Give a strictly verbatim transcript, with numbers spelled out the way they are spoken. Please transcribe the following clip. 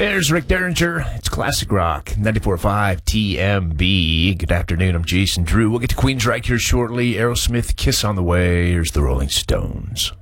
There's Rick Derringer. It's Classic Rock, ninety-four point five T M B. Good afternoon, I'm Jason Drew. We'll get to Queensryche here shortly. Aerosmith, Kiss on the way. Here's the Rolling Stones.